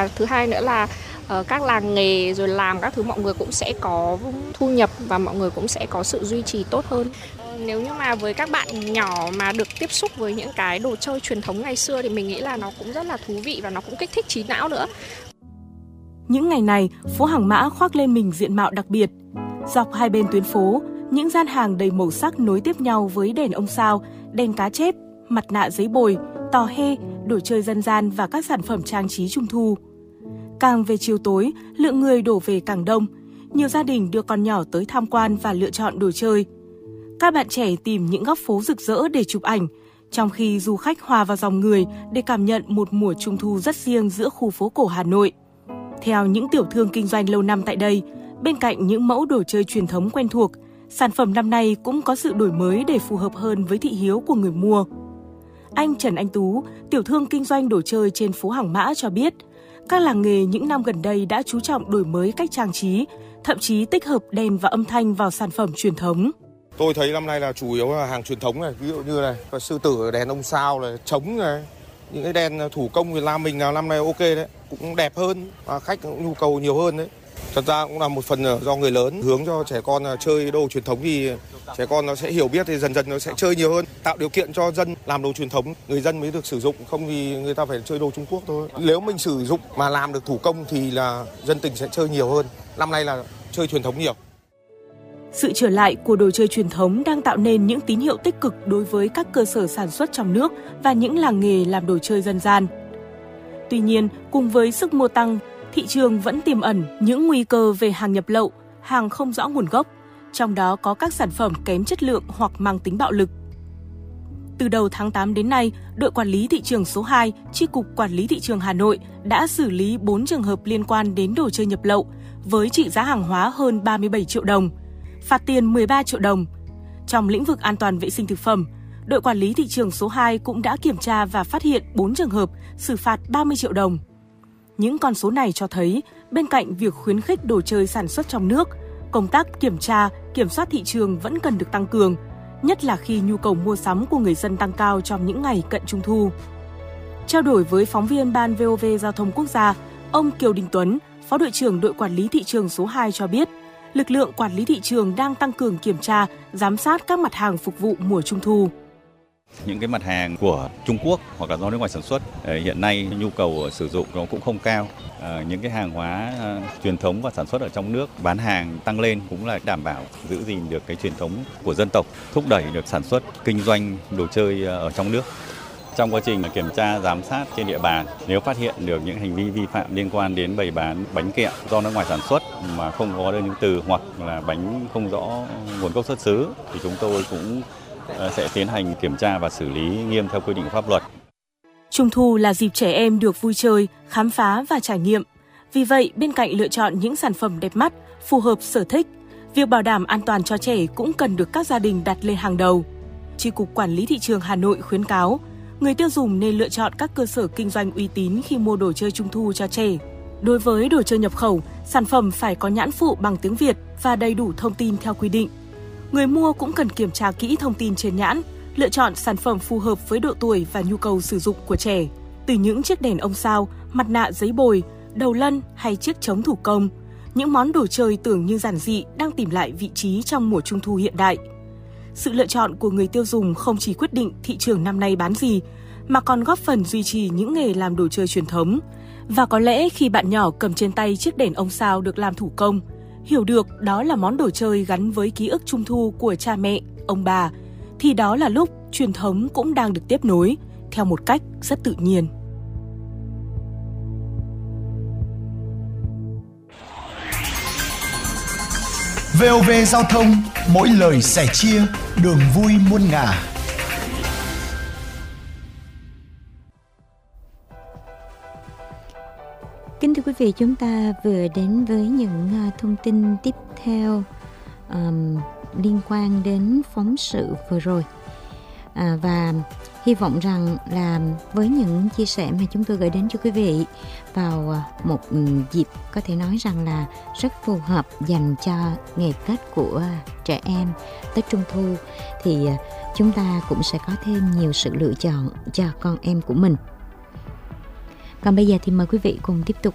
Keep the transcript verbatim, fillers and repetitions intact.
và thứ hai nữa là ở các làng nghề rồi làm các thứ mọi người cũng sẽ có thu nhập và mọi người cũng sẽ có sự duy trì tốt hơn. Nếu như mà với các bạn nhỏ mà được tiếp xúc với những cái đồ chơi truyền thống ngày xưa thì mình nghĩ là nó cũng rất là thú vị và nó cũng kích thích trí não nữa. Những ngày này, phố Hàng Mã khoác lên mình diện mạo đặc biệt. Dọc hai bên tuyến phố, những gian hàng đầy màu sắc nối tiếp nhau với đèn ông sao, đèn cá chép, mặt nạ giấy bồi, tò he, đồ chơi dân gian và các sản phẩm trang trí trung thu. Càng về chiều tối, lượng người đổ về càng đông. Nhiều gia đình đưa con nhỏ tới tham quan và lựa chọn đồ chơi. Các bạn trẻ tìm những góc phố rực rỡ để chụp ảnh, trong khi du khách hòa vào dòng người để cảm nhận một mùa trung thu rất riêng giữa khu phố cổ Hà Nội. Theo những tiểu thương kinh doanh lâu năm tại đây, bên cạnh những mẫu đồ chơi truyền thống quen thuộc, sản phẩm năm nay cũng có sự đổi mới để phù hợp hơn với thị hiếu của người mua. Anh Trần Anh Tú, tiểu thương kinh doanh đồ chơi trên phố Hàng Mã cho biết, các làng nghề những năm gần đây đã chú trọng đổi mới cách trang trí, thậm chí tích hợp đèn và âm thanh vào sản phẩm truyền thống. Tôi thấy năm nay là chủ yếu là hàng truyền thống này, ví dụ như này, sư tử, đèn ông sao, này, trống này, những cái đèn thủ công Việt Nam mình năm nay ok đấy, cũng đẹp hơn và khách cũng nhu cầu nhiều hơn đấy. Thật ra cũng là một phần do người lớn hướng cho trẻ con chơi đồ truyền thống thì trẻ con nó sẽ hiểu biết thì dần dần nó sẽ chơi nhiều hơn, tạo điều kiện cho dân làm đồ truyền thống, người dân mới được sử dụng, không thì người ta phải chơi đồ Trung Quốc thôi. Nếu mình sử dụng mà làm được thủ công thì là dân tình sẽ chơi nhiều hơn. Năm nay là chơi truyền thống nhiều. Sự trở lại của đồ chơi truyền thống đang tạo nên những tín hiệu tích cực đối với các cơ sở sản xuất trong nước và những làng nghề làm đồ chơi dân gian. Tuy nhiên, cùng với sức mua tăng, thị trường vẫn tiềm ẩn những nguy cơ về hàng nhập lậu, hàng không rõ nguồn gốc, trong đó có các sản phẩm kém chất lượng hoặc mang tính bạo lực. Từ đầu tháng tám đến nay, đội quản lý thị trường số hai, Chi cục Quản lý thị trường Hà Nội đã xử lý bốn trường hợp liên quan đến đồ chơi nhập lậu với trị giá hàng hóa hơn ba mươi bảy triệu đồng, phạt tiền mười ba triệu đồng. Trong lĩnh vực an toàn vệ sinh thực phẩm, đội quản lý thị trường số hai cũng đã kiểm tra và phát hiện bốn trường hợp, xử phạt ba mươi triệu đồng. Những con số này cho thấy, bên cạnh việc khuyến khích đồ chơi sản xuất trong nước, công tác kiểm tra, kiểm soát thị trường vẫn cần được tăng cường, nhất là khi nhu cầu mua sắm của người dân tăng cao trong những ngày cận Trung thu. Trao đổi với phóng viên Ban vê o vê Giao thông Quốc gia, ông Kiều Đình Tuấn, Phó đội trưởng đội quản lý thị trường số hai cho biết, lực lượng quản lý thị trường đang tăng cường kiểm tra, giám sát các mặt hàng phục vụ mùa Trung thu. Những cái mặt hàng của Trung Quốc hoặc là do nước ngoài sản xuất, hiện nay nhu cầu sử dụng nó cũng không cao. Những cái hàng hóa truyền thống và sản xuất ở trong nước bán hàng tăng lên cũng là đảm bảo giữ gìn được cái truyền thống của dân tộc, thúc đẩy được sản xuất kinh doanh đồ chơi ở trong nước. Trong quá trình kiểm tra giám sát trên địa bàn, nếu phát hiện được những hành vi vi phạm liên quan đến bày bán bánh kẹo do nước ngoài sản xuất mà không có đơn chứng từ hoặc là bánh không rõ nguồn gốc xuất xứ thì chúng tôi cũng sẽ tiến hành kiểm tra và xử lý nghiêm theo quy định của pháp luật. Trung thu là dịp trẻ em được vui chơi, khám phá và trải nghiệm. Vì vậy, bên cạnh lựa chọn những sản phẩm đẹp mắt, phù hợp sở thích, việc bảo đảm an toàn cho trẻ cũng cần được các gia đình đặt lên hàng đầu. Chi cục Quản lý thị trường Hà Nội khuyến cáo, người tiêu dùng nên lựa chọn các cơ sở kinh doanh uy tín khi mua đồ chơi Trung thu cho trẻ. Đối với đồ chơi nhập khẩu, sản phẩm phải có nhãn phụ bằng tiếng Việt và đầy đủ thông tin theo quy định. Người mua cũng cần kiểm tra kỹ thông tin trên nhãn, lựa chọn sản phẩm phù hợp với độ tuổi và nhu cầu sử dụng của trẻ. Từ những chiếc đèn ông sao, mặt nạ giấy bồi, đầu lân hay chiếc trống thủ công, những món đồ chơi tưởng như giản dị đang tìm lại vị trí trong mùa Trung thu hiện đại. Sự lựa chọn của người tiêu dùng không chỉ quyết định thị trường năm nay bán gì, mà còn góp phần duy trì những nghề làm đồ chơi truyền thống. Và có lẽ khi bạn nhỏ cầm trên tay chiếc đèn ông sao được làm thủ công, hiểu được đó là món đồ chơi gắn với ký ức Trung thu của cha mẹ, ông bà, thì đó là lúc truyền thống cũng đang được tiếp nối theo một cách rất tự nhiên. vê o vê Giao thông, mỗi lời sẻ chia, đường vui muôn ngả. Kính thưa quý vị, chúng ta vừa đến với những thông tin tiếp theo um, liên quan đến phóng sự vừa rồi. À, và hy vọng rằng là với những chia sẻ mà chúng tôi gửi đến cho quý vị vào một dịp có thể nói rằng là rất phù hợp dành cho ngày Tết của trẻ em, Tết Trung thu, thì chúng ta cũng sẽ có thêm nhiều sự lựa chọn cho con em của mình. Còn bây giờ thì mời quý vị cùng tiếp tục